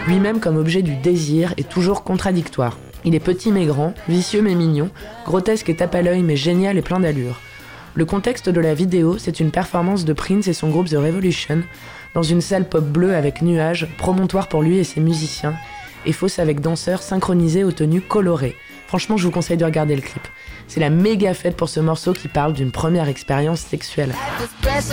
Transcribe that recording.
lui-même comme objet du désir est toujours contradictoire. Il est petit mais grand, vicieux mais mignon, grotesque et tape à l'œil mais génial et plein d'allure. Le contexte de la vidéo, c'est une performance de Prince et son groupe The Revolution, dans une salle pop bleue avec nuages, promontoire pour lui et ses musiciens, et fosse avec danseurs synchronisés aux tenues colorées. Franchement, je vous conseille de regarder le clip. C'est la méga fête pour ce morceau qui parle d'une première expérience sexuelle.